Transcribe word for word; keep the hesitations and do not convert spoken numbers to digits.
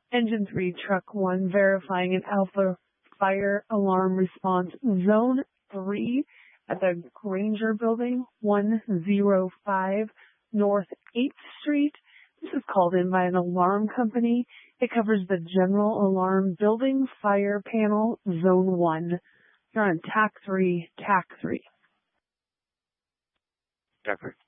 Engine three, Truck one, verifying an Alpha fire alarm response. Zone three at the Granger Building, one oh five North eighth Street. This is called in by an alarm company. It covers the general alarm building fire panel, Zone one. You're on T A C three, T A C three. Jeffrey.